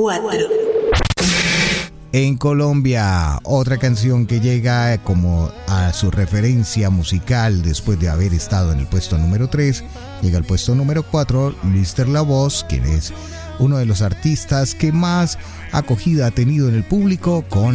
4. En Colombia, otra canción que llega como a su referencia musical después de haber estado en el puesto número 3, llega al puesto número 4, Mr. La Voz, quien es uno de los artistas que más acogida ha tenido en el público con